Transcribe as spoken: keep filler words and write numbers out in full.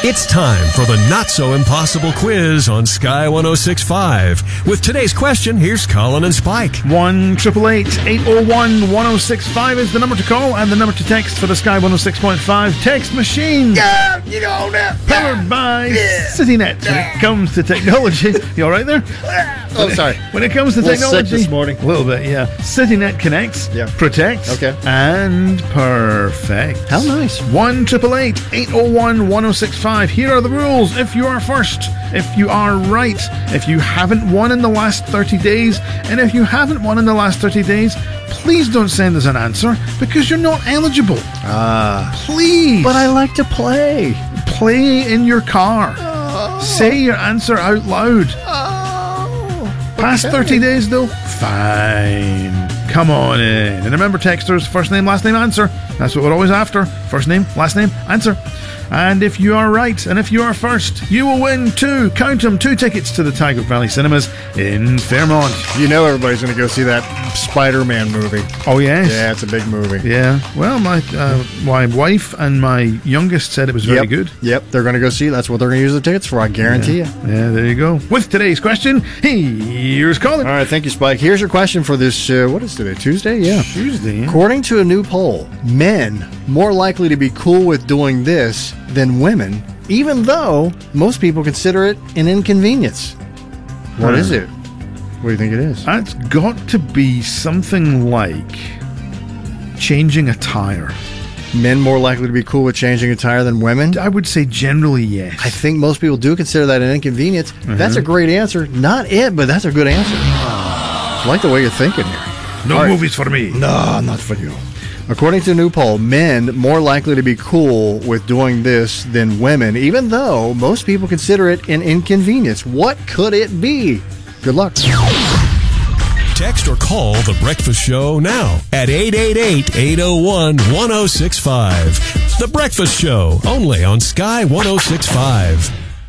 It's time for the not-so-impossible quiz on Sky one oh six point five. With today's question, here's Colin and Spike. one eight eight eight, eight oh one, one oh six five is the number to call and the number to text for the Sky one oh six point five text machine. Yeah, you know that. Powered by Yeah. CityNet. When it comes to technology, you all right there? Oh, sorry. When it comes to A little sick technology, this morning. a little bit, yeah. CityNet connects, Yeah. protects, Okay. and perfect. How nice. one eight eight eight, eight oh one, one oh six five. Here are the rules. If you are first, if you are right, if you haven't won in the last thirty days, and if you haven't won in the last thirty days, please don't send us an answer because you're not eligible. Ah. Please. But I like to play. Play in your car. Oh. Say your answer out loud. Oh. Past Okay. thirty days, though? Fine. Come on in. And remember, texters, first name, last name, answer. That's what we're always after. First name, last name, answer. And if you are right, and if you are first, you will win two, count them, two tickets to the Tiger Valley Cinemas in Fairmont. You know everybody's going to go see that Spider-Man movie. Oh, yes. Yeah, it's a big movie. Yeah. Well, my uh, my wife and my youngest said it was very Yep. good. Yep, they're going to go see. That's what they're going to use the tickets for, I guarantee Yeah. you. Yeah, there you go. With today's question, here's Colin. All right, thank you, Spike. Here's your question for this, uh, what is today, Tuesday? Yeah. Tuesday. Yeah. According to a new poll, men more likely to be cool with doing this than women, even though most people consider it an inconvenience. What Hmm. is it? What do you think it is? That's got to be something like changing a tire. Men more likely to be cool with changing a tire than women? I would say generally yes. I think most people do consider that an inconvenience. Mm-hmm. That's a great answer. Not it, but that's a good answer. I like the way you're thinking here. no All right. movies for me. No, not for you. According to a new poll, men more likely to be cool with doing this than women, even though most people consider it an inconvenience. What could it be? Good luck. Text or call The Breakfast Show now at eight eight eight, eight oh one, one oh six five. The Breakfast Show, only on Sky one oh six point five.